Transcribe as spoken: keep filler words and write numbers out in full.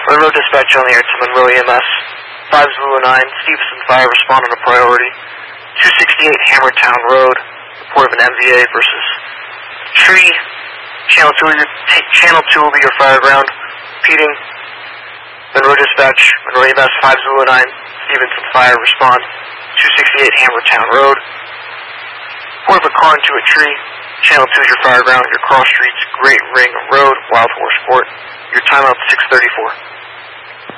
Monroe Dispatch on the air to Monroe E M S. five Zulu nine, Stevenson Fire, respond on a priority. two sixty-eight Hammertown Road, report of an M V A versus tree. Channel two, will your, channel two will be your fire ground. Repeating. Monroe Dispatch, Monroe E M S, five Zulu nine, Stevenson Fire, respond. two sixty-eight Hammertown Road. Report of a car into a tree. Channel two is your fire ground. Your cross streets, Great Ring Road, Wild Horse Court. Your timeout six thirty-four.